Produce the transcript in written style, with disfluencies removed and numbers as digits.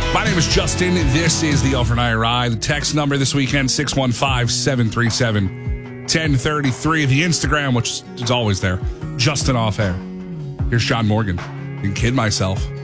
My name is Justin. This is the Overnight Ride. The text number this weekend, 615-737-1033. The Instagram, which is always there, Justin Off Air. Here's John Morgan and Kid Myself.